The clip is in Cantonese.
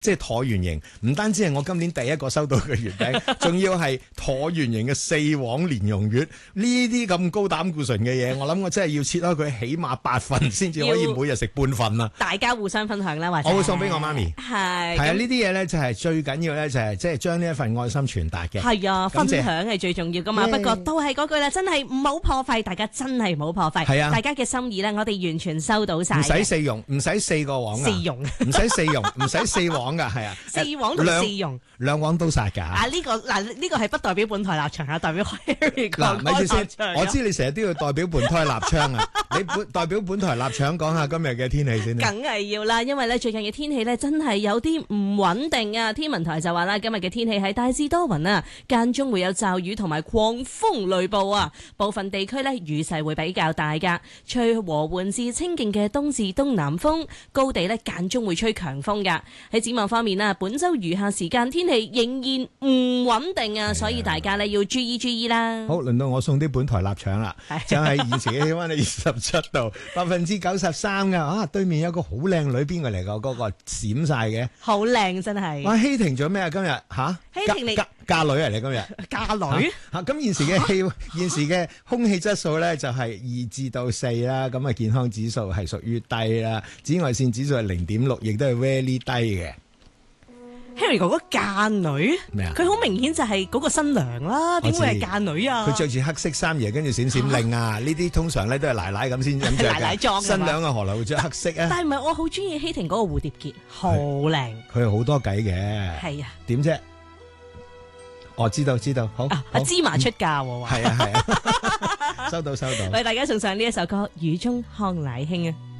即係橢圓形，唔單止係我今年第一個收到嘅月餅，仲要係橢圓形嘅四黃蓮蓉月。呢啲咁高膽固醇嘅嘢，我諗我真係要切開佢起碼8份先至可以每日食半份啊！ 大家互相分享啦，或者我會送俾我媽咪。 係啊，呢啲嘢咧就係最緊要咧，就係即係將呢一份愛心傳達嘅。 係啊，分享係最重要噶嘛。不過都係嗰句啦，真係唔好破費，大家真係唔好破費。 係啊， 大家嘅心意咧，我哋完全收到晒。 唔使四蓉，唔使4個黃啊！ 四蓉唔使四蓉，唔使4黃噶，係啊。 4黃同4蓉兩黃都殺㗎。 啊，呢個係不代表本台立場啊，代表 Harry 嗱，咪住先，我知你成日都要代表本台立場啊，你代表本台立場講下今日嘅天氣先。 梗係要啦，因為咧最近嘅天氣咧真係有啲唔穩定啊！天文台就話啦，今日嘅天氣係大致多雲啊，間中會有驟雨同埋狂風雷暴啊，部分地區咧雨勢會比較大㗎，吹和緩至清勁嘅東至東南風，高地咧間中會吹強風㗎。喺展望方面啊，本週餘下時間天氣仍然唔穩定啊，所以大家咧要注意啦。 好，輪到我送啲本台臘腸啦，就係現時嘅氣溫係27度，93%㗎。啊，對面有個好靚女，邊個嚟㗎？嗰個閃晒嘅， 好靚真係。 哇，希婷做咩啊？今日吓？ 希婷你嫁女啊？你今日嫁女？ 吓，咁現時嘅空氣質素咧就係2至到4啦，咁啊健康指數係屬於低啦，紫外線指數係0.6，亦都係 very 低嘅。 Harry 哥哥嫁女咩啊？ 佢好明顯就係嗰個新娘啦，點會係嫁女啊？ 佢着住黑色衫嘢，跟住閃閃令啊！呢啲通常咧都係奶奶咁先咁着嘅。 奶奶裝新娘啊，何來會着黑色啊？ 但係唔係，我好中意希婷嗰個蝴蝶結，好靚。 佢係好多計嘅。 係啊。 點啫？我知道，好。 阿芝麻出嫁喎。 係啊，收到。 為大家送上呢一首歌《雨中看奶兄》啊！